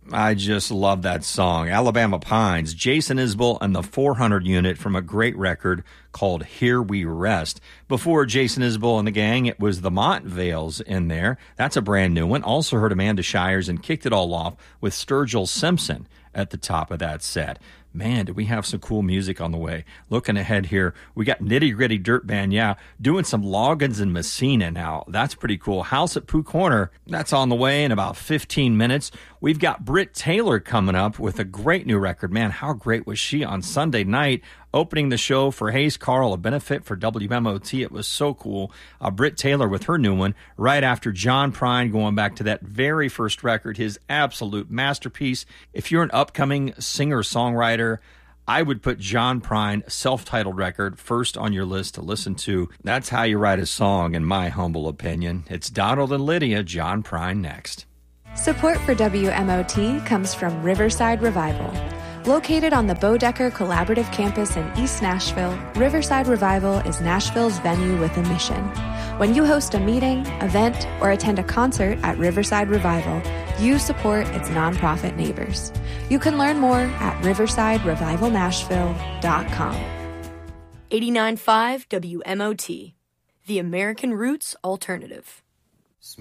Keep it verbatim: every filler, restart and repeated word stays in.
I just love that song. Alabama Pines, Jason Isbell and the four hundred Unit from a great record called Here We Rest. Before Jason Isbell and the gang, it was the Montvales in there. That's a brand new one. Also heard Amanda Shires and kicked it all off with Sturgill Simpson at the top of that set. Man, do we have some cool music on the way. Looking ahead here, we got Nitty Gritty Dirt Band, yeah, doing some Loggins and Messina now. That's pretty cool. House at Pooh Corner, that's on the way in about fifteen minutes. We've got Britt Taylor coming up with a great new record. Man, how great was she on Sunday night, opening the show for Hayes Carl, a benefit for W M O T. It was so cool. Uh, Britt Taylor with her new one, right after John Prine, going back to that very first record, his absolute masterpiece. If you're an upcoming singer-songwriter, I would put John Prine, self-titled record, first on your list to listen to. That's how you write a song, in my humble opinion. It's Donald and Lydia, John Prine next. Support for W M O T comes from Riverside Revival. Located on the Bodecker Collaborative Campus in East Nashville, Riverside Revival is Nashville's venue with a mission. When you host a meeting, event, or attend a concert at Riverside Revival, you support its nonprofit neighbors. You can learn more at riverside revival nashville dot com. eighty-nine point five W M O T, the American Roots Alternative.